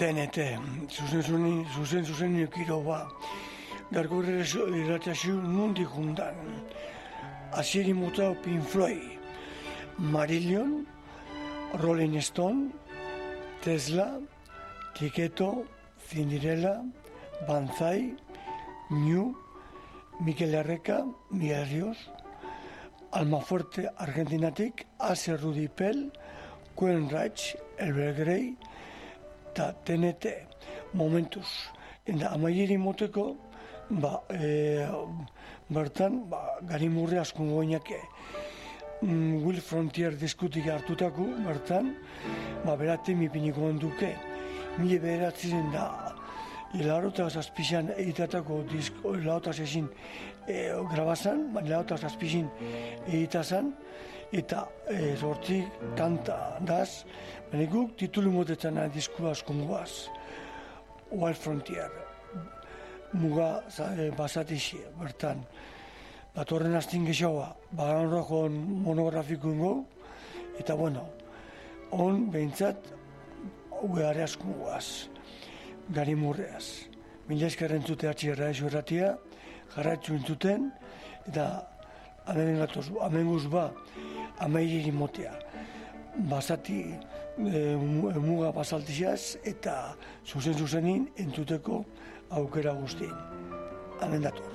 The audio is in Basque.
TNT, zuzen ekiro ba, darko irratazio nundik jundan. Asieri motao Pink Floyd, Marillion, Rolling Stone, Tesla, Tiketo, Cinderella, Banzai, New, Mikel Arreka, Miguel Ríos, Almafuerte Argentinatik, Ace Rudy Pell, Queen Reich, Elber Grey, eta TNT, momentuz. Eta amaieri moteko, bertan, garimurre asko goinake. Will Frontier diskutik hartutako, bertan, berate mipiniko onduke. Mile beheratzen da, hilarotak zazpizan editatako disko, hilarotak zezin grabazan, hilarotak zazpizin editazan, eta sortzik kanta daz, benekuk titulu motetan disku asko mugaz. Wild Frontier, muga basatixe, bertan. Batorren aztin gexaua, bagan rojoan monografiko ingo, eta bueno, on behintzat, ugeare asko mugaz, gari murreaz. Mila esker entzute atxerra ezo erratia, jarratxu entzuten, eta hemen guz amairiri motea. Basati muga basaltixaz eta zuzenin entzuteko aukera guztien. Hemen dator.